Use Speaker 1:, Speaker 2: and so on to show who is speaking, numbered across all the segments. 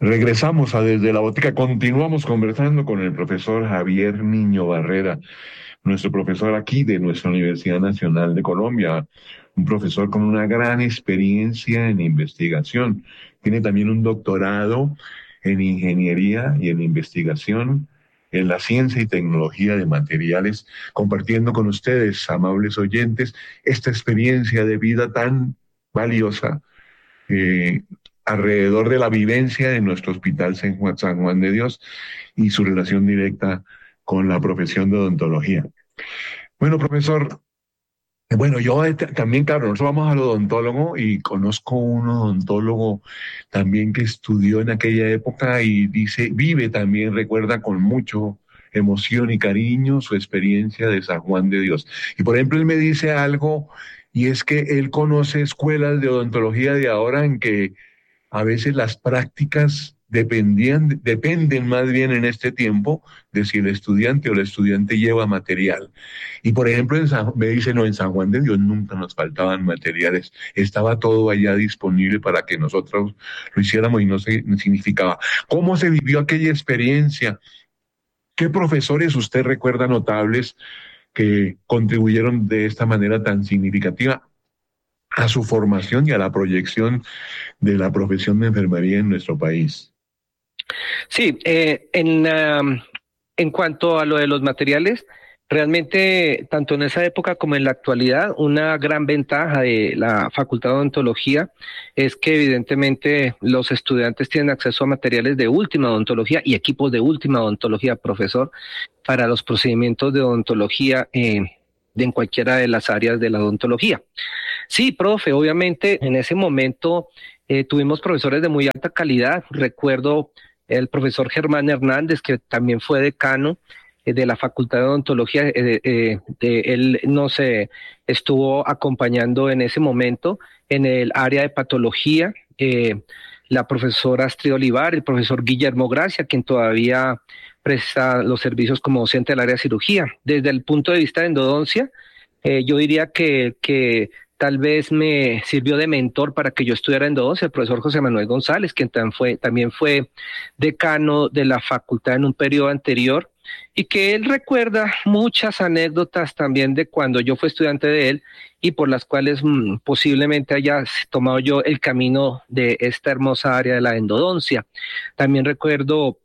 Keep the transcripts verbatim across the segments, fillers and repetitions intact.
Speaker 1: Regresamos a Desde la Botica, continuamos conversando con el profesor Javier Niño Barrera, nuestro profesor aquí de nuestra Universidad Nacional de Colombia, un profesor con una gran experiencia en investigación. Tiene también un doctorado en ingeniería y en investigación en la ciencia y tecnología de materiales, compartiendo con ustedes, amables oyentes, esta experiencia de vida tan valiosa eh, alrededor de la vivencia de nuestro Hospital San Juan, San Juan de Dios y su relación directa con la profesión de odontología. Bueno, profesor, bueno, yo eh, también, claro, nosotros vamos al odontólogo y conozco un odontólogo también que estudió en aquella época y dice, vive también, recuerda con mucho emoción y cariño su experiencia de San Juan de Dios. Y por ejemplo, él me dice algo y es que él conoce escuelas de odontología de ahora en que a veces las prácticas dependían, dependen más bien en este tiempo de si el estudiante o el estudiante lleva material. Y por ejemplo, en San, me dice, no, en San Juan de Dios nunca nos faltaban materiales, estaba todo allá disponible para que nosotros lo hiciéramos y no se, significaba. ¿Cómo se vivió aquella experiencia? ¿Qué profesores usted recuerda notables que contribuyeron de esta manera tan significativa a su formación y a la proyección de la profesión de enfermería en nuestro país?
Speaker 2: Sí, eh, en, um, en cuanto a lo de los materiales, realmente tanto en esa época como en la actualidad, una gran ventaja de la Facultad de Odontología es que evidentemente los estudiantes tienen acceso a materiales de última odontología y equipos de última odontología, profesor, para los procedimientos de odontología eh, de en cualquiera de las áreas de la odontología. Sí, profe, obviamente en ese momento eh, tuvimos profesores de muy alta calidad. Recuerdo el profesor Germán Hernández, que también fue decano eh, de la Facultad de Odontología. Eh, eh, de, él nos eh, estuvo acompañando en ese momento en el área de patología. Eh, la profesora Astrid Olivar, el profesor Guillermo Gracia, quien todavía presta los servicios como docente del área de cirugía. Desde el punto de vista de endodoncia, eh, yo diría que, que tal vez me sirvió de mentor para que yo estudiara endodoncia, el profesor José Manuel González, quien también fue, también fue decano de la facultad en un periodo anterior, y que él recuerda muchas anécdotas también de cuando yo fui estudiante de él y por las cuales mmm, posiblemente haya tomado yo el camino de esta hermosa área de la endodoncia. También recuerdo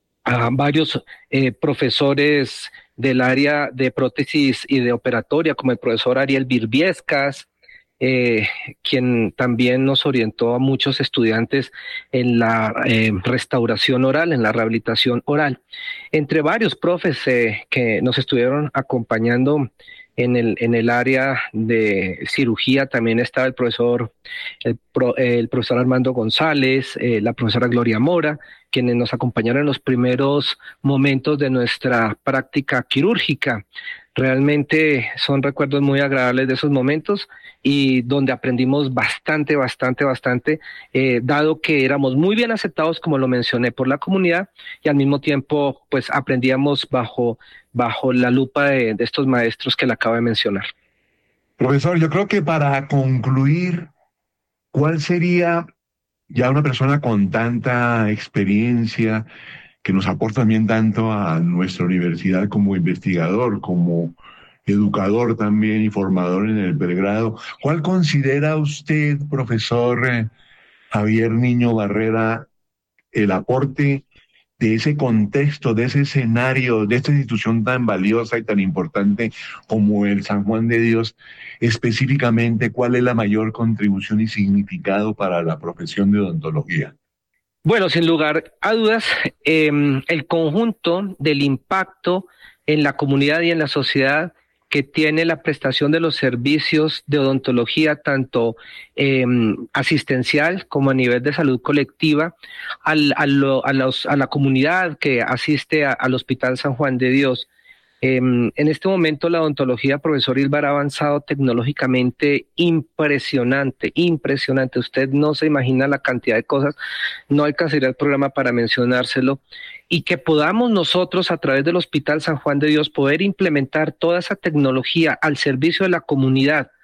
Speaker 2: a varios eh, profesores del área de prótesis y de operatoria, como el profesor Ariel Birbiescas, eh, quien también nos orientó a muchos estudiantes en la eh, restauración oral, en la rehabilitación oral. Entre varios profes eh, que nos estuvieron acompañando en el, en el área de cirugía, también estaba el profesor, el, pro, el profesor Armando González, eh, la profesora Gloria Mora, quienes nos acompañaron en los primeros momentos de nuestra práctica quirúrgica. Realmente son recuerdos muy agradables de esos momentos y donde aprendimos bastante, bastante, bastante, eh, dado que éramos muy bien aceptados, como lo mencioné, por la comunidad, y al mismo tiempo pues aprendíamos bajo, bajo la lupa de, de estos maestros que le acabo de mencionar.
Speaker 1: Profesor, yo creo que para concluir, ¿cuál sería ya una persona con tanta experiencia que nos aporta también tanto a nuestra universidad como investigador, como educador también y formador en el pregrado? ¿Cuál considera usted, profesor eh, Javier Niño Barrera, el aporte de ese contexto, de ese escenario, de esta institución tan valiosa y tan importante como el San Juan de Dios, específicamente cuál es la mayor contribución y significado para la profesión de odontología?
Speaker 2: Bueno, sin lugar a dudas, eh, el conjunto del impacto en la comunidad y en la sociedad que tiene la prestación de los servicios de odontología, tanto eh, asistencial como a nivel de salud colectiva, al, a, lo, a, los, a la comunidad que asiste a, al Hospital San Juan de Dios. Eh, en este momento la odontología, profesor Ilvar, ha avanzado tecnológicamente impresionante, impresionante. Usted no se imagina la cantidad de cosas, no alcanzaría el programa para mencionárselo, y que podamos nosotros a través del Hospital San Juan de Dios poder implementar toda esa tecnología al servicio de la comunidad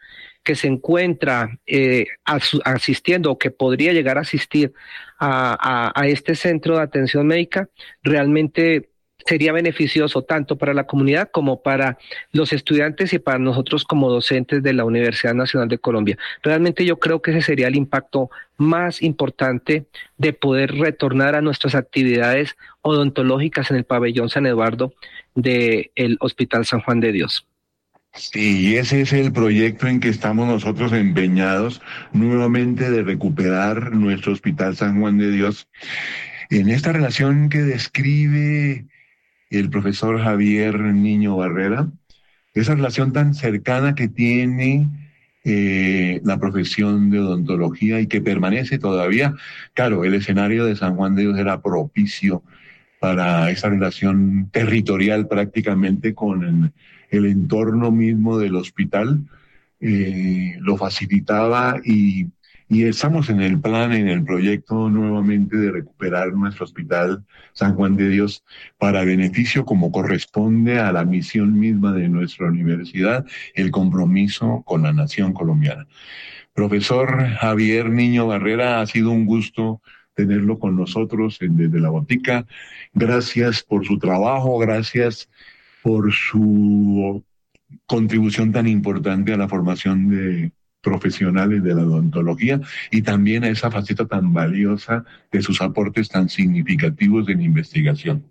Speaker 2: que se encuentra eh, as, asistiendo o que podría llegar a asistir a, a, a este centro de atención médica, realmente sería beneficioso tanto para la comunidad como para los estudiantes y para nosotros como docentes de la Universidad Nacional de Colombia. Realmente yo creo que ese sería el impacto más importante de poder retornar a nuestras actividades odontológicas en el pabellón San Eduardo del Hospital San Juan de Dios.
Speaker 1: Sí, y ese es el proyecto en que estamos nosotros empeñados nuevamente de recuperar nuestro Hospital San Juan de Dios en esta relación que describe el profesor Javier Niño Barrera, esa relación tan cercana que tiene eh, la profesión de odontología y que permanece todavía. Claro, el escenario de San Juan de Dios era propicio para esa relación territorial prácticamente con el, el entorno mismo del hospital, eh, lo facilitaba y, y estamos en el plan, en el proyecto nuevamente de recuperar nuestro Hospital San Juan de Dios para beneficio como corresponde a la misión misma de nuestra universidad, el compromiso con la nación colombiana. Profesor Javier Niño Barrera, ha sido un gusto tenerlo con nosotros en Desde la Botica. Gracias por su trabajo, gracias por su contribución tan importante a la formación de profesionales de la odontología y también a esa faceta tan valiosa de sus aportes tan significativos en investigación.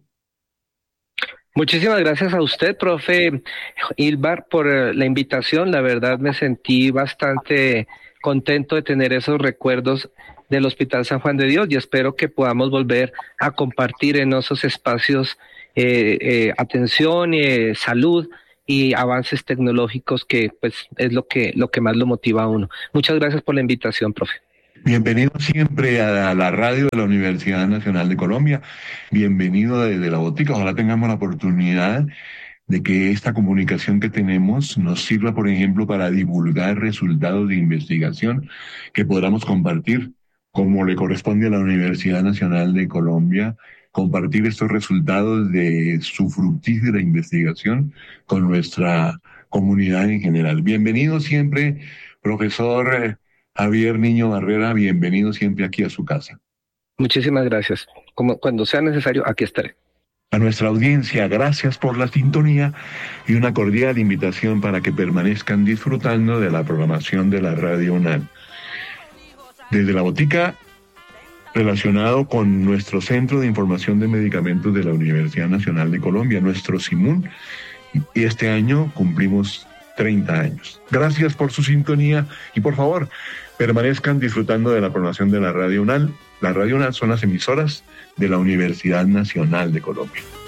Speaker 2: Muchísimas gracias a usted, profe Ilbar, por la invitación. La verdad me sentí bastante contento de tener esos recuerdos del Hospital San Juan de Dios y espero que podamos volver a compartir en esos espacios eh, eh, atención, eh, salud y avances tecnológicos que pues es lo que lo que más lo motiva a uno. Muchas gracias por la invitación, profe.
Speaker 1: Bienvenido siempre a la radio de la Universidad Nacional de Colombia. Bienvenido desde la Botica. Ojalá tengamos la oportunidad de que esta comunicación que tenemos nos sirva, por ejemplo, para divulgar resultados de investigación que podamos compartir, como le corresponde a la Universidad Nacional de Colombia, compartir estos resultados de su fructífera investigación con nuestra comunidad en general. Bienvenido siempre, profesor Javier Niño Barrera, bienvenido siempre aquí a su casa.
Speaker 2: Muchísimas gracias. Como cuando sea necesario, aquí estaré.
Speaker 1: A nuestra audiencia, gracias por la sintonía y una cordial invitación para que permanezcan disfrutando de la programación de la Radio UNAM. Desde la Botica, relacionado con nuestro Centro de Información de Medicamentos de la Universidad Nacional de Colombia, nuestro CIMUN, y este año cumplimos treinta años. Gracias por su sintonía y por favor, permanezcan disfrutando de la programación de la Radio UNAM. La Radio UNAM son las emisoras de la Universidad Nacional de Colombia.